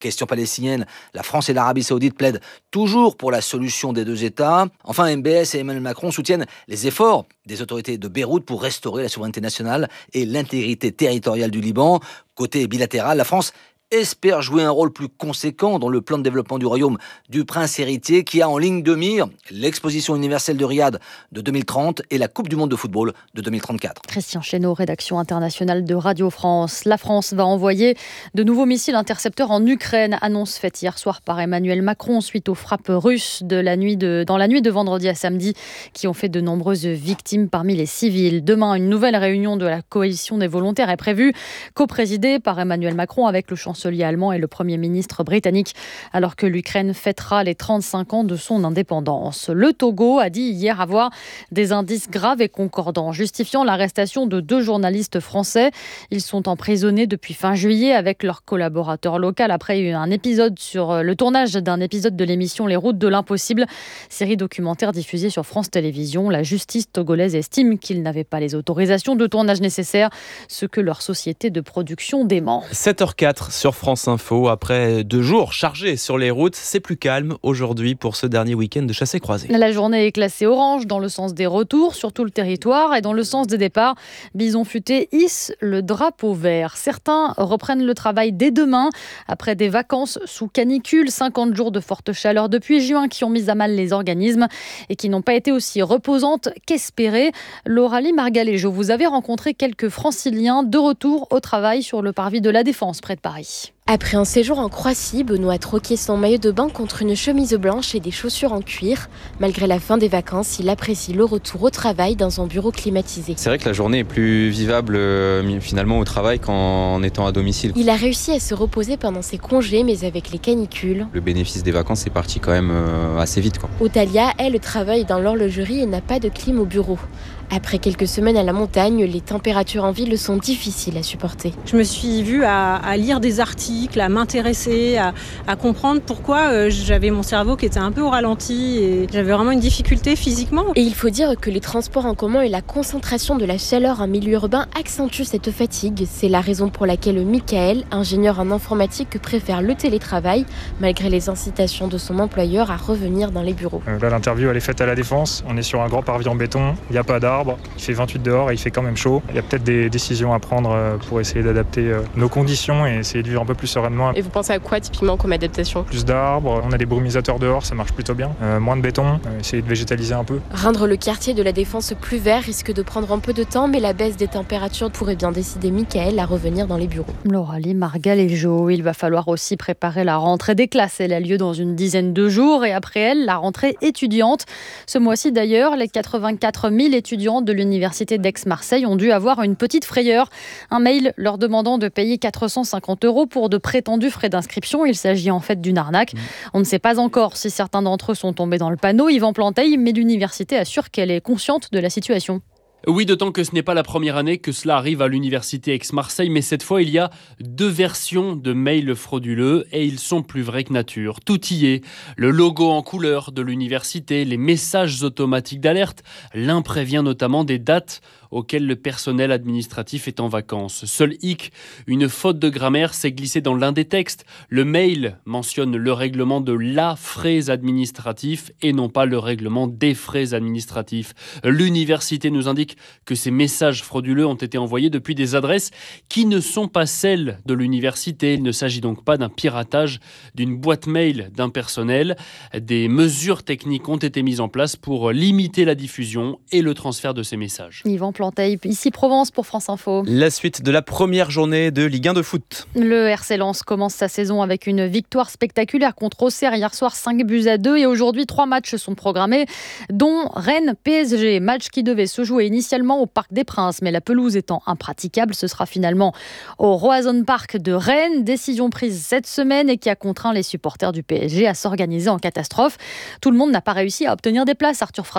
Question palestinienne, la France et l'Arabie Saoudite plaident toujours pour la solution des deux États. Enfin, MBS et Emmanuel Macron soutiennent les efforts des autorités de Beyrouth pour restaurer la souveraineté nationale et l'intégrité territoriale du Liban. Côté bilatéral, la France espère jouer un rôle plus conséquent dans le plan de développement du royaume du prince héritier qui a en ligne de mire l'exposition universelle de Riyad de 2030 et la Coupe du monde de football de 2034. Christian Chesneau, rédaction internationale de Radio France. La France va envoyer de nouveaux missiles intercepteurs en Ukraine, annonce faite hier soir par Emmanuel Macron suite aux frappes russes dans la nuit de vendredi à samedi qui ont fait de nombreuses victimes parmi les civils. Demain, une nouvelle réunion de la coalition des volontaires est prévue, coprésidée par Emmanuel Macron avec le chancelier allemand et le Premier ministre britannique, alors que l'Ukraine fêtera les 35 ans de son indépendance. Le Togo a dit hier avoir des indices graves et concordants, justifiant l'arrestation de 2 journalistes français. Ils sont emprisonnés depuis fin juillet avec leur collaborateur local après un épisode sur le tournage d'un épisode de l'émission Les Routes de l'Impossible, série documentaire diffusée sur France Télévisions. La justice togolaise estime qu'ils n'avaient pas les autorisations de tournage nécessaires, ce que leur société de production dément. 7h04 sur France Info. Après 2 jours chargés sur les routes, c'est plus calme aujourd'hui pour ce dernier week-end de chassé-croisé. La journée est classée orange dans le sens des retours sur tout le territoire et dans le sens des départs. Bison Futé hisse le drapeau vert. Certains reprennent le travail dès demain après des vacances sous canicule. 50 jours de forte chaleur depuis juin qui ont mis à mal les organismes et qui n'ont pas été aussi reposantes qu'espérées. Lauralie Margaléjo, vous avez rencontré quelques franciliens de retour au travail sur le parvis de la Défense près de Paris. Après un séjour en Croatie, Benoît a troqué son maillot de bain contre une chemise blanche et des chaussures en cuir. Malgré la fin des vacances, il apprécie le retour au travail dans un bureau climatisé. C'est vrai que la journée est plus vivable finalement au travail qu'en étant à domicile. Il a réussi à se reposer pendant ses congés, mais avec les canicules. Le bénéfice des vacances est parti quand même assez vite. Otalia, elle, travaille dans l'horlogerie et n'a pas de clim au bureau. Après quelques semaines à la montagne, les températures en ville sont difficiles à supporter. Je me suis vue à lire des articles, à m'intéresser, à comprendre pourquoi j'avais mon cerveau qui était un peu au ralenti et j'avais vraiment une difficulté physiquement. Et il faut dire que les transports en commun et la concentration de la chaleur en milieu urbain accentuent cette fatigue. C'est la raison pour laquelle Michael, ingénieur en informatique, préfère le télétravail, malgré les incitations de son employeur à revenir dans les bureaux. Là, l'interview elle est faite à la Défense. On est sur un grand parvis en béton, il n'y a pas d'arbres. Il fait 28 dehors et il fait quand même chaud. Il y a peut-être des décisions à prendre pour essayer d'adapter nos conditions et essayer de vivre un peu plus sereinement. Et vous pensez à quoi typiquement comme adaptation ? Plus d'arbres, on a des brumisateurs dehors, ça marche plutôt bien. Moins de béton, essayer de végétaliser un peu. Rendre le quartier de la Défense plus vert risque de prendre un peu de temps, mais la baisse des températures pourrait bien décider Michael à revenir dans les bureaux. Lauralie Margaléjo, il va falloir aussi préparer la rentrée des classes. Elle a lieu dans une dizaine de jours et après elle, la rentrée étudiante. Ce mois-ci d'ailleurs, les 84 000 étudiants de l'université d'Aix-Marseille ont dû avoir une petite frayeur. Un mail leur demandant de payer 450 € pour de prétendus frais d'inscription. Il s'agit en fait d'une arnaque. On ne sait pas encore si certains d'entre eux sont tombés dans le panneau. Yvan Planteil, mais l'université assure qu'elle est consciente de la situation. Oui, d'autant que ce n'est pas la première année que cela arrive à l'université Aix-Marseille, mais cette fois, il y a 2 versions de mails frauduleux et ils sont plus vrais que nature. Tout y est. Le logo en couleur de l'université, les messages automatiques d'alerte. L'un prévient notamment des dates auxquelles le personnel administratif est en vacances. Seul hic, une faute de grammaire s'est glissée dans l'un des textes. Le mail mentionne le règlement de la frais administratif et non pas le règlement des frais administratifs. L'université nous indique que ces messages frauduleux ont été envoyés depuis des adresses qui ne sont pas celles de l'université. Il ne s'agit donc pas d'un piratage d'une boîte mail d'un personnel. Des mesures techniques ont été mises en place pour limiter la diffusion et le transfert de ces messages. Yvan Planteil, ici Provence pour France Info. La suite de la première journée de Ligue 1 de foot. Le RC Lens commence sa saison avec une victoire spectaculaire contre Auxerre hier soir, 5-2 et aujourd'hui 3 matchs sont programmés, dont Rennes-PSG, match qui devait se jouer initialement au Parc des Princes, mais la pelouse étant impraticable, ce sera finalement au Roazhon Park de Rennes, décision prise cette semaine et qui a contraint les supporters du PSG à s'organiser en catastrophe. Tout le monde n'a pas réussi à obtenir des places, Arthur Fradin.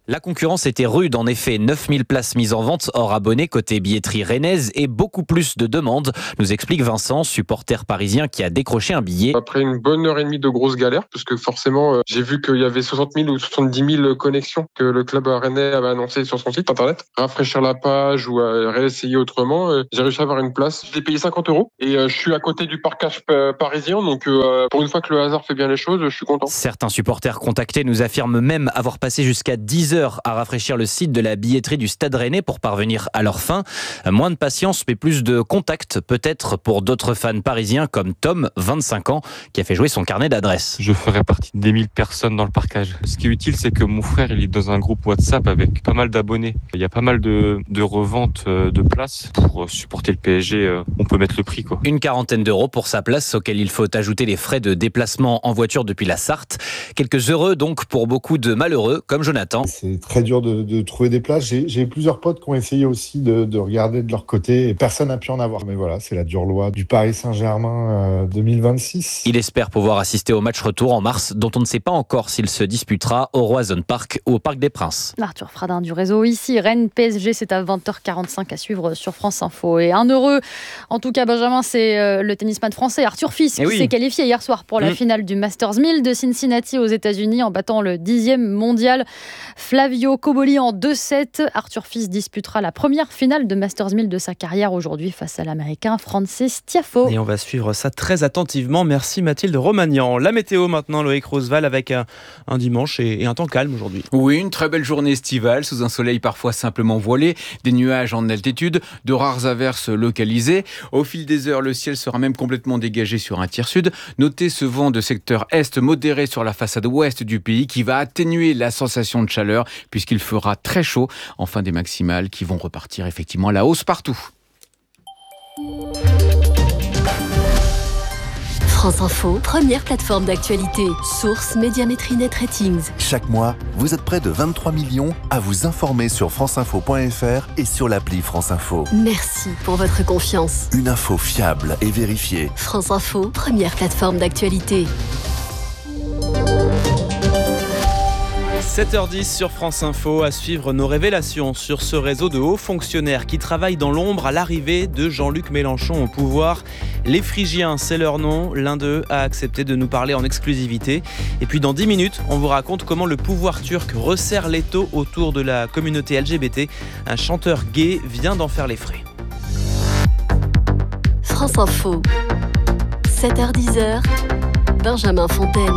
La concurrence était rude, en effet. 9000 places mises en vente hors abonnés côté billetterie rennaise et beaucoup plus de demandes, nous explique Vincent, supporter parisien qui a décroché un billet. Après une bonne heure et demie de grosse galère, parce que forcément, j'ai vu qu'il y avait 60 000 ou 70 000 connexions que le club rennais avait annoncé sur son site internet. Rafraîchir la page ou réessayer autrement, j'ai réussi à avoir une place. J'ai payé 50 € et je suis à côté du parcage parisien, donc pour une fois que le hasard fait bien les choses, je suis content. Certains supporters contactés nous affirment même avoir passé jusqu'à 10 heures à rafraîchir le site de la billetterie du Stade Rennais pour parvenir à leur fin. Moins de patience, mais plus de contact, peut-être pour d'autres fans parisiens comme Tom, 25 ans, qui a fait jouer son carnet d'adresses. Je ferai partie des 1000 personnes dans le parcage. Ce qui est utile, c'est que mon frère, il est dans un groupe WhatsApp avec pas mal d'abonnés. Il y a pas mal de reventes de places. Pour supporter le PSG, on peut mettre le prix, quoi. Une quarantaine d'euros pour sa place, auquel il faut ajouter les frais de déplacement en voiture depuis la Sarthe. Quelques heureux donc pour beaucoup de malheureux, comme Jonathan. C'est très dur de trouver des places. J'ai plusieurs potes qui ont essayé aussi de regarder de leur côté et personne n'a pu en avoir. Mais voilà, c'est la dure loi du Paris Saint-Germain 2026. Il espère pouvoir assister au match retour en mars, dont on ne sait pas encore s'il se disputera au Roazhon Park ou au Parc des Princes. Arthur Fradin du réseau ici. Rennes PSG, c'est à 20h45 à suivre sur France Info. Et un heureux, en tout cas Benjamin, c'est le tennisman français Arthur Fils qui s'est qualifié hier soir pour la finale du Masters 1000 de Cincinnati aux États-Unis en battant le 10e mondial Flavio Cobolli en 2-7. Arthur Fils disputera la première finale de Masters 1000 de sa carrière aujourd'hui face à l'Américain Frances Tiafoe. Et on va suivre ça très attentivement. Merci Mathilde Romagnan. La météo maintenant, Loïc Roosevelt, avec un dimanche et un temps calme aujourd'hui. Oui, une très belle journée estivale sous un soleil parfois simplement voilé, des nuages en altitude, de rares averses localisées. Au fil des heures, le ciel sera même complètement dégagé sur un tiers sud. Notez ce vent de secteur est modéré sur la façade ouest du pays qui va atténuer la sensation de chaleur puisqu'il fera très chaud. Enfin, des maximales qui vont repartir effectivement à la hausse partout. France Info, première plateforme d'actualité. Source Médiamétrie Net Ratings. Chaque mois, vous êtes près de 23 millions à vous informer sur franceinfo.fr et sur l'appli France Info. Merci pour votre confiance. Une info fiable et vérifiée. France Info, première plateforme d'actualité. 7h10 sur France Info, à suivre nos révélations sur ce réseau de hauts fonctionnaires qui travaillent dans l'ombre à l'arrivée de Jean-Luc Mélenchon au pouvoir. Les Phrygiens, c'est leur nom. L'un d'eux a accepté de nous parler en exclusivité. Et puis dans 10 minutes, on vous raconte comment le pouvoir turc resserre l'étau autour de la communauté LGBT. Un chanteur gay vient d'en faire les frais. France Info, 7h10, Benjamin Fontaine.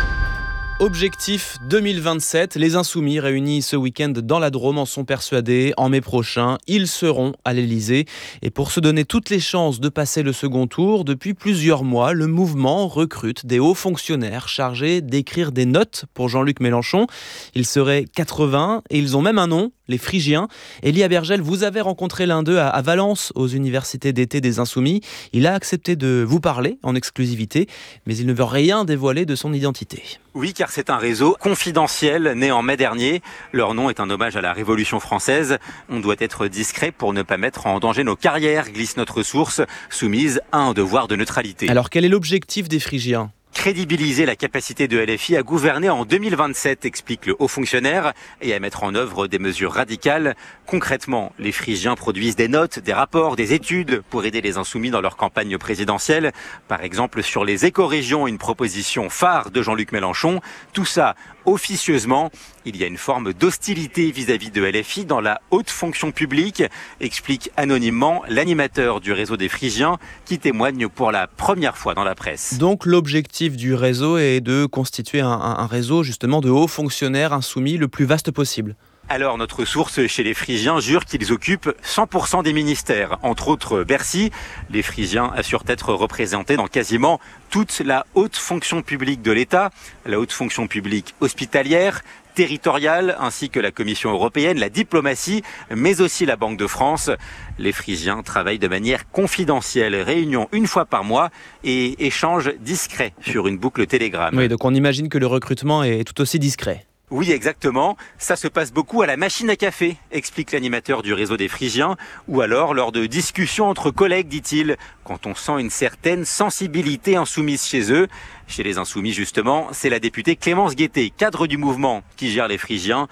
Objectif 2027, les Insoumis réunis ce week-end dans la Drôme en sont persuadés. En mai prochain, ils seront à l'Elysée. Et pour se donner toutes les chances de passer le second tour, depuis plusieurs mois, le mouvement recrute des hauts fonctionnaires chargés d'écrire des notes pour Jean-Luc Mélenchon. Ils seraient 80 et ils ont même un nom, les Phrygiens. Elia Bergel, vous avez rencontré l'un d'eux à Valence, aux universités d'été des Insoumis. Il a accepté de vous parler en exclusivité, mais il ne veut rien dévoiler de son identité. Oui, car c'est un réseau confidentiel né en mai dernier. Leur nom est un hommage à la Révolution française. On doit être discret pour ne pas mettre en danger nos carrières, glisse notre source, soumise à un devoir de neutralité. Alors quel est l'objectif des Phrygiens ? Crédibiliser la capacité de LFI à gouverner en 2027, explique le haut fonctionnaire, et à mettre en œuvre des mesures radicales. Concrètement, les Phrygiens produisent des notes, des rapports, des études pour aider les Insoumis dans leur campagne présidentielle. Par exemple, sur les écorégions, une proposition phare de Jean-Luc Mélenchon. Tout ça, officieusement, il y a une forme d'hostilité vis-à-vis de LFI dans la haute fonction publique, explique anonymement l'animateur du réseau des Phrygiens qui témoigne pour la première fois dans la presse. Donc l'objectif du réseau est de constituer un réseau justement de hauts fonctionnaires insoumis le plus vaste possible. Alors notre source chez les Phrygiens jure qu'ils occupent 100% des ministères, entre autres Bercy. Les Phrygiens assurent être représentés dans quasiment toute la haute fonction publique de l'État, la haute fonction publique hospitalière, territoriale, ainsi que la Commission européenne, la diplomatie, mais aussi la Banque de France. Les Phrygiens travaillent de manière confidentielle, réunion une fois par mois et échanges discrets sur une boucle Telegram. Oui, donc on imagine que le recrutement est tout aussi discret. Oui, exactement. Ça se passe beaucoup à la machine à café, explique l'animateur du réseau des Phrygiens, ou alors lors de discussions entre collègues, dit-il, quand on sent une certaine sensibilité insoumise chez eux. Chez les Insoumis, justement, c'est la députée Clémence Guettet, cadre du mouvement, qui gère les Phrygiens.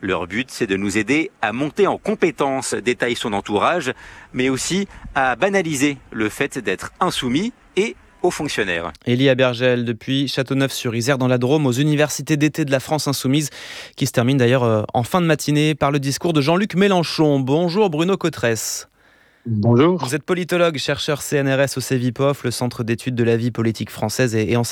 Leur but, c'est de nous aider à monter en compétences, détaille son entourage, mais aussi à banaliser le fait d'être insoumis et aux fonctionnaires. Elia Bergel depuis Châteauneuf-sur-Isère dans la Drôme, aux universités d'été de la France Insoumise, qui se termine d'ailleurs en fin de matinée par le discours de Jean-Luc Mélenchon. Bonjour Bruno Cotresse. Bonjour. Vous êtes politologue, chercheur CNRS au CEVIPOF, le Centre d'études de la vie politique française et enseignant